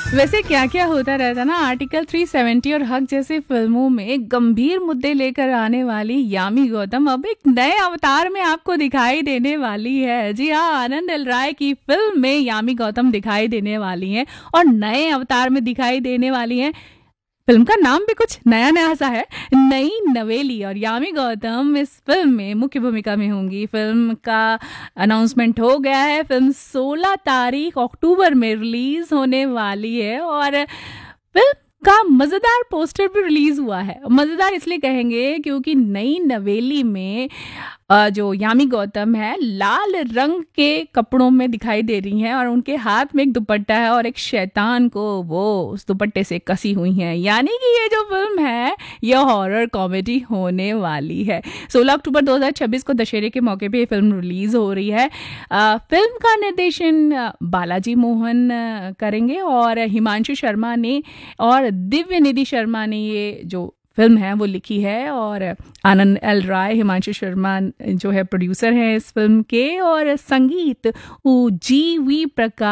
वैसे क्या क्या होता रहता ना, आर्टिकल 370 और हक जैसे फिल्मों में गंभीर मुद्दे लेकर आने वाली यामी गौतम अब एक नए अवतार में आपको दिखाई देने वाली है। जी हाँ, आनंद एल राय की फिल्म में यामी गौतम दिखाई देने वाली हैं और नए अवतार में दिखाई देने वाली हैं। फिल्म का नाम भी कुछ नया नया सा है, नई नवेली, और यामी गौतम इस फिल्म में मुख्य भूमिका में होंगी। फिल्म का अनाउंसमेंट हो गया है। फिल्म 16 तारीख अक्टूबर में रिलीज होने वाली है और फिल्म का मजेदार पोस्टर भी रिलीज हुआ है। मजेदार इसलिए कहेंगे क्योंकि नई नवेली में जो यामी गौतम है लाल रंग के कपड़ों में दिखाई दे रही हैं और उनके हाथ में एक दुपट्टा है और एक शैतान को वो उस दुपट्टे से कसी हुई हैं। यानी कि ये जो फिल्म है ये हॉरर कॉमेडी होने वाली है। 16 अक्टूबर 2026 को दशहरे के मौके पे ये फिल्म रिलीज हो रही है। फिल्म का निर्देशन बालाजी मोहन करेंगे और हिमांशु शर्मा ने और दिव्य निधि शर्मा ने ये जो फिल्म है वो लिखी है। और आनंद एल राय, हिमांशु शर्मा जो है प्रोड्यूसर हैं इस फिल्म के, और संगीत जीवी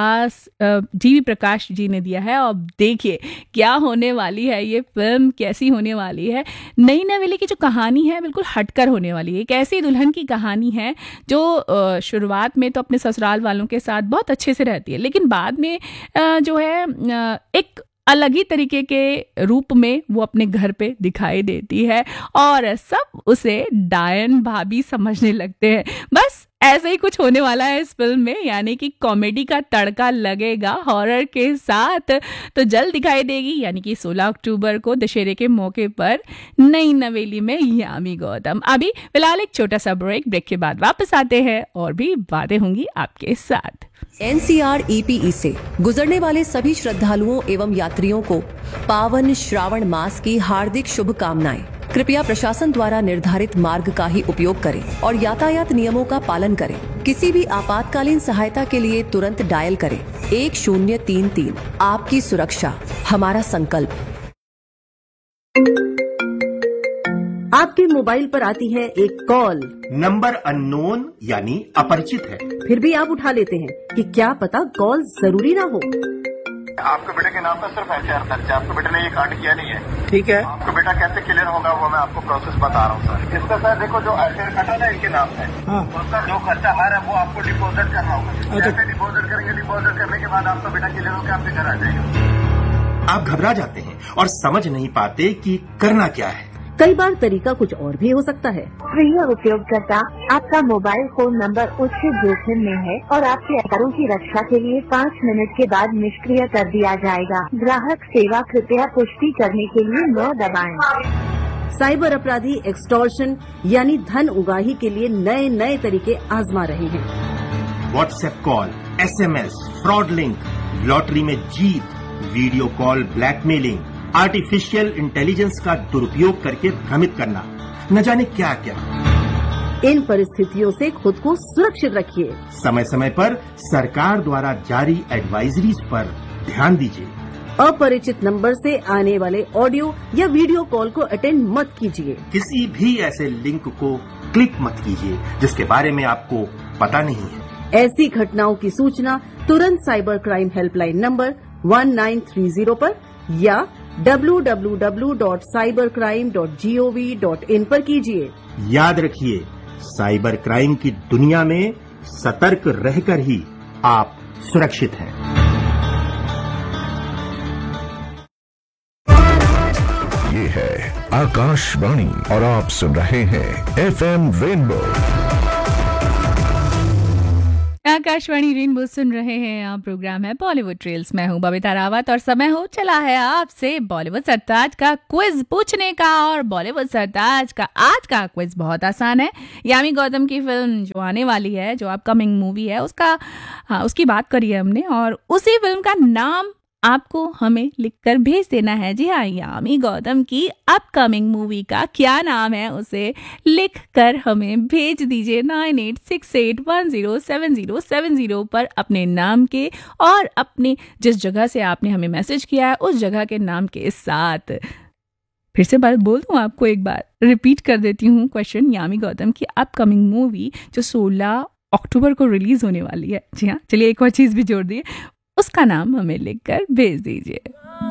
प्रकाश जी ने दिया है। अब देखिए क्या होने वाली है ये फिल्म, कैसी होने वाली है। नई नवेली की जो कहानी है बिल्कुल हटकर होने वाली है। एक ऐसी दुल्हन की कहानी है जो शुरुआत में तो अपने ससुराल वालों के साथ बहुत अच्छे से रहती है, लेकिन बाद में जो है एक अलग ही तरीके के रूप में वो अपने घर पे दिखाई देती है और सब उसे डायन भाभी समझने लगते हैं। बस ऐसे ही कुछ होने वाला है इस फिल्म में, यानी कि कॉमेडी का तड़का लगेगा हॉरर के साथ। तो जल्द दिखाई देगी, यानी कि 16 अक्टूबर को दशहरे के मौके पर नई नवेली में यामी गौतम। अभी फिलहाल एक छोटा सा ब्रेक के बाद वापस आते हैं और भी बातें होंगी आपके साथ। NCR-EPE से गुजरने वाले सभी श्रद्धालुओं एवं यात्रियों को पावन श्रावण मास की हार्दिक शुभकामनाएं। कृपया प्रशासन द्वारा निर्धारित मार्ग का ही उपयोग करें और यातायात नियमों का पालन करें। किसी भी आपातकालीन सहायता के लिए तुरंत डायल करें 1033। आपकी सुरक्षा हमारा संकल्प। आपके मोबाइल पर आती है एक कॉल, नंबर अननोन यानी अपरिचित है, फिर भी आप उठा लेते हैं कि क्या पता कॉल जरूरी ना हो। आपके बेटे के नाम पर सिर्फ एफआईआर दर्ज है, आपके बेटे ने ये कांड किया नहीं है। ठीक है, आपका बेटा कैसे क्लियर होगा वो मैं आपको प्रोसेस बता रहा हूँ सर। इसका सर देखो जो एफआईआर कटा ना इनके नाम है, उसका जो खर्चा आ रहा है वो आपको डिपोजिट करना होगा। जैसे डिपोजिट करेंगे, डिपोजिट करने के बाद आपका बेटा क्लियर होकर आपके घर आ जाएगा। आप घबरा जाते हैं और समझ नहीं पाते कि करना क्या है। कई बार तरीका कुछ और भी हो सकता है। प्रिय उपयोगकर्ता, आपका मोबाइल फोन नंबर उच्च जोखिम में है और आपके आधारों की रक्षा के लिए 5 मिनट के बाद निष्क्रिय कर दिया जाएगा। ग्राहक सेवा कृपया पुष्टि करने के लिए 9 दबाएं। साइबर अपराधी एक्सटॉर्शन यानी धन उगाही के लिए नए नए तरीके आजमा रहे हैं। WhatsApp call, SMS, fraud link, lottery में जीत, video call blackmailing, artificial intelligence का दुरुपयोग करके भ्रमित करना, न जाने क्या क्या। इन परिस्थितियों से खुद को सुरक्षित रखिए। समय समय पर सरकार द्वारा जारी एडवाइजरीज पर ध्यान दीजिए। अपरिचित नंबर से आने वाले ऑडियो या वीडियो कॉल को अटेंड मत कीजिए। किसी भी ऐसे लिंक को क्लिक मत कीजिए जिसके बारे में आपको पता नहीं है। ऐसी घटनाओं की सूचना तुरंत साइबर क्राइम हेल्पलाइन नंबर 1930 पर या www.cybercrime.gov.in पर कीजिए। याद रखिए, साइबर क्राइम की दुनिया में सतर्क रहकर ही आप सुरक्षित हैं। ये है आकाशवाणी और आप सुन रहे हैं FM रेनबो। आकाशवाणी रेनबो सुन रहे हैं आप। प्रोग्राम है बॉलीवुड ट्रेल्स। मैं हूं बबीता रावत और समय हो चला है आपसे बॉलीवुड सरताज का क्विज पूछने का। और बॉलीवुड सरताज का आज का क्विज बहुत आसान है। यामी गौतम की फिल्म जो आने वाली है, जो अपकमिंग मूवी है, उसकी बात करी है हमने और उसी फिल्म का नाम आपको हमें लिखकर भेज देना है। जी हाँ, यामी गौतम की अपकमिंग मूवी का क्या नाम है उसे लिखकर हमें भेज दीजिए 9868107070 पर अपने नाम के और अपने जिस जगह से आपने हमें मैसेज किया है उस जगह के नाम के साथ। फिर से बात बोल दूं आपको, एक बार रिपीट कर देती हूँ क्वेश्चन। यामी गौतम की अपकमिंग मूवी जो 16 अक्टूबर को रिलीज होने वाली है। जी हाँ, चलिए एक और चीज भी जोड़ दिए, उसका नाम हमें लिखकर भेज दीजिए।